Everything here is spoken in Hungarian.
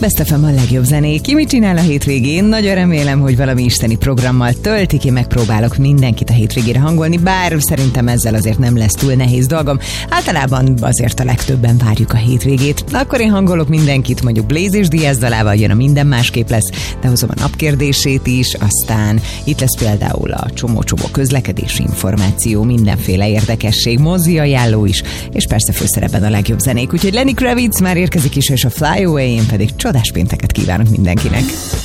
Best FM a legjobb zenék. Ki mit csinál a hétvégén? Nagyon remélem, hogy valami isteni programmal töltik. Én megpróbálok mindenkit a hétvégére hangolni, bár szerintem ezzel azért nem lesz túl nehéz dolgom. Általában azért a legtöbben várjuk a hétvégét. Akkor én hangolok mindenkit, mondjuk Blaze és Diaz dalával, jön a Minden másképp lesz, de hozom a napkérdését is, aztán itt lesz például a csomó-csomó közlekedési információ, mindenféle érdekesség, mozi ajánló is, és persze főszerepben a legjobb zenék. Úgyhogy Lenny Kravitz már érkezik is, és a Fly Away, én pedig csodás pénteket kívánok mindenkinek.